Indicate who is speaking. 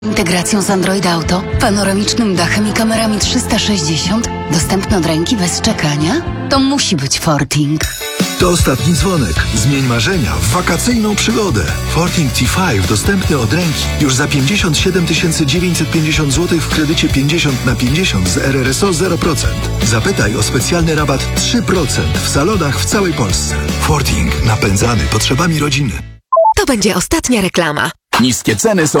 Speaker 1: Integracją z Android Auto, panoramicznym dachem i kamerami 360, dostępny od ręki bez czekania? To musi być Forting.
Speaker 2: To ostatni dzwonek. Zmień marzenia w wakacyjną przygodę. Forting T5 dostępny od ręki już za 57 950 zł w kredycie 50/50 z RRSO 0%. Zapytaj o specjalny rabat 3% w salonach w całej Polsce. Forting. Napędzany potrzebami rodziny.
Speaker 3: To będzie ostatnia reklama.
Speaker 4: Niskie ceny są